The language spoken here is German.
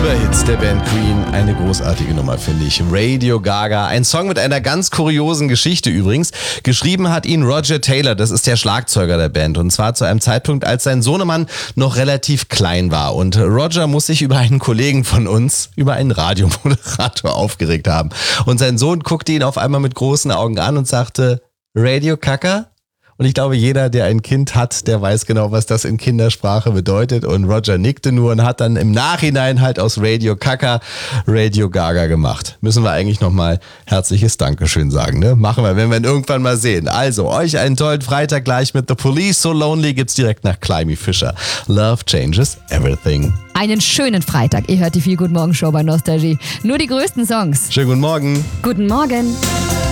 Hits der Band Queen. Eine großartige Nummer, finde ich. Radio Gaga. Ein Song mit einer ganz kuriosen Geschichte übrigens. Geschrieben hat ihn Roger Taylor, das ist der Schlagzeuger der Band. Und zwar zu einem Zeitpunkt, als sein Sohnemann noch relativ klein war. Und Roger muss sich über einen Kollegen von uns, über einen Radiomoderator aufgeregt haben. Und sein Sohn guckte ihn auf einmal mit großen Augen an und sagte, Radio Kaka? Und ich glaube, jeder, der ein Kind hat, der weiß genau, was das in Kindersprache bedeutet. Und Roger nickte nur und hat dann im Nachhinein halt aus Radio Kaka Radio Gaga gemacht. Müssen wir eigentlich nochmal herzliches Dankeschön sagen, ne? Machen wir, wenn wir ihn irgendwann mal sehen. Also, euch einen tollen Freitag gleich mit The Police. So Lonely gibt's direkt nach Climby Fisher. Love changes everything. Einen schönen Freitag. Ihr hört die Viel Guten Morgen Show bei Nostalgie. Nur die größten Songs. Schönen guten Morgen. Guten Morgen.